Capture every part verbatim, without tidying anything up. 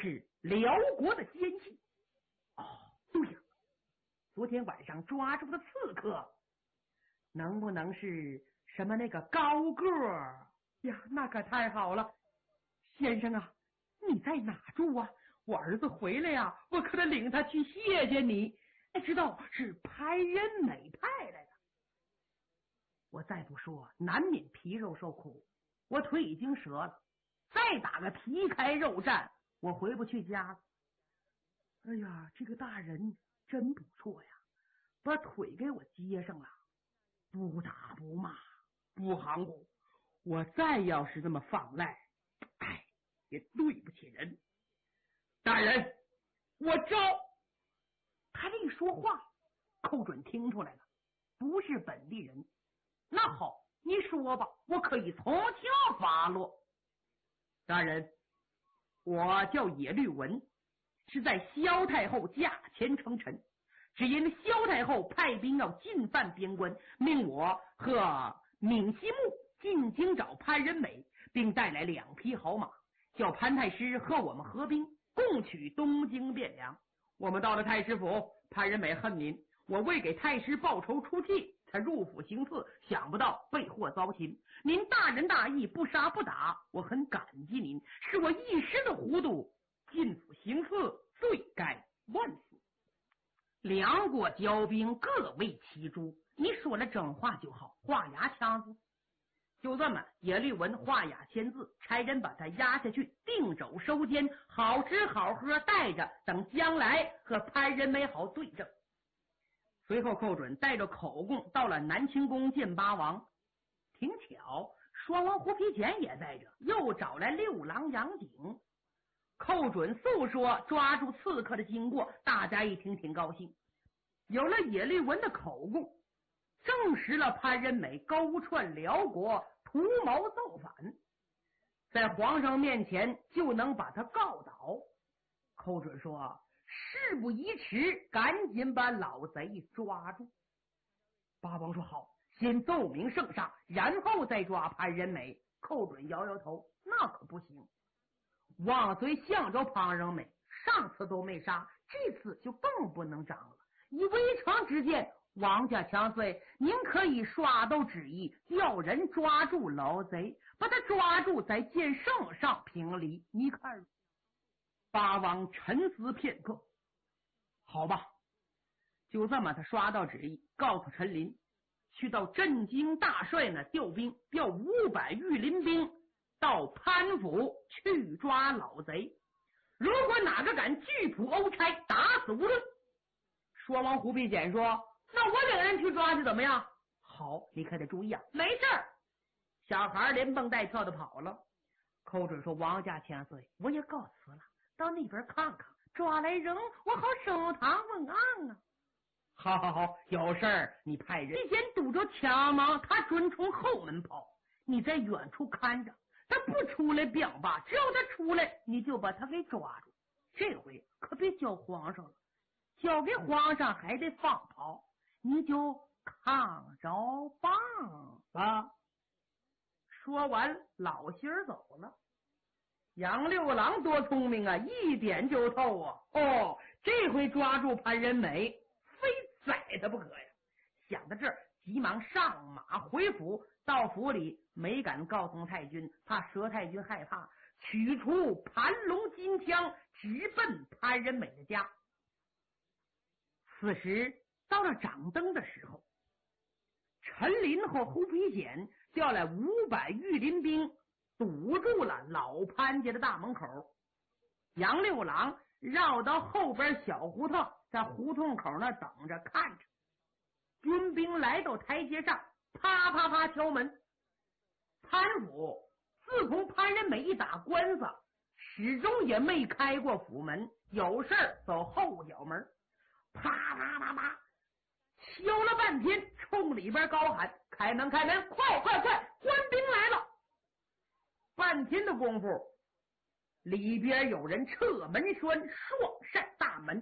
是辽国的奸细。哦，对呀，昨天晚上抓住的刺客，能不能是什么那个高个儿呀？那可太好了，先生啊，你在哪住啊？我儿子回来呀、啊，我可得领他去谢谢你。知道是潘仁美派来的。我再不说，难免皮肉受苦。我腿已经折了，再打个皮开肉绽，我回不去家了。哎呀，这个大人真不错呀，把腿给我接上了，不打不骂不含糊。我再要是这么放赖，哎，也对不起人。大人，我招。他这一说话，寇准听出来了，不是本地人。那好，你说吧，我可以从轻发落。大人，我叫野律文，是在萧太后驾前称臣，只因萧太后派兵要进犯边关，命我和闵西木进京找潘仁美，并带来两匹好马，叫潘太师和我们合兵，共取东京汴梁。我们到了太师府，潘仁美恨您，我为给太师报仇出气，才入府行刺，想不到被祸遭擒。您大仁大义，不杀不打，我很感激您，是我一时的糊涂，进府行刺，罪该万死。两国交兵，各为其主，你说了真话就好，画押枪子。就这么，野律文画押签字，差人把他押下去，定肘收监，好吃好喝带着，等将来和潘仁美好对证。随后寇准带着口供到了南清宫见八王，挺巧，双王胡皮简也在这，又找来六郎杨景。寇准诉说抓住刺客的经过，大家一听挺高兴。有了野律文的口供，证实了潘仁美勾串辽国，图谋造反，在皇上面前就能把他告倒。寇准说，事不宜迟，赶紧把老贼抓住。八王说好，先奏明圣上，然后再抓潘仁美。寇准摇摇头，那可不行。王虽向着潘仁美，上次都没杀，这次就更不能长了。以微常之见，王家强岁，您可以刷斗旨意，叫人抓住老贼，把他抓住，再见圣上评理。你看，八王沉思片刻，好吧，就这么他刷到旨意，告诉陈琳，去到镇京大帅呢调兵，调五百御林兵到潘府去抓老贼。如果哪个敢拒捕欧差，打死无论。说王胡必简说，那我领人去抓去怎么样？好，你可得注意啊，没事儿。小孩连蹦带跳的跑了。寇准说，王家千岁，我也告辞了，到那边看看，抓来人我好升堂问案啊。好好好，有事儿你派人提前堵着枪芒，他准从后门跑，你在远处看着，他不出来表吧，只要他出来，你就把他给抓住。这回可别叫皇上了，交给皇上还得放跑，你就扛着棒吧。说完，老仙儿走了。杨六郎多聪明啊，一点就透啊！哦，这回抓住潘仁美，非宰他不可呀！想到这儿，急忙上马回府。到府里没敢告诉太君，怕佘太君害怕，取出盘龙金枪，直奔潘仁美的家。此时到了掌灯的时候，陈琳和胡皮简调来五百御林兵，堵住了老潘家的大门口。杨六郎绕到后边小胡同，在胡同口那等着看着。军兵来到台阶上，啪啪啪敲门。潘府自从潘仁美一打官司，始终也没开过府门，有事儿走后脚门。啪啪啪啪敲了半天，冲里边高喊，开门开门，快快快，官兵来了。半天的功夫，里边有人撤门栓，双扇大门，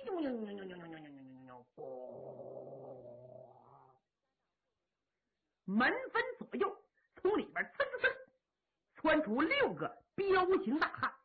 门分左右，从里边噌噌噌窜出六个彪形大汉，